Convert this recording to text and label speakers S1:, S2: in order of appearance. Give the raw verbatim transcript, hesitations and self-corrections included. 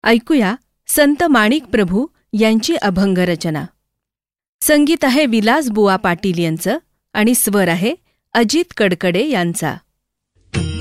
S1: ऐकूया संत माणिक प्रभू यांची अभंग रचना. संगीत आहे विलास बुवा पाटील यांचं आणि स्वर आहे अजित कडकडे यांचा.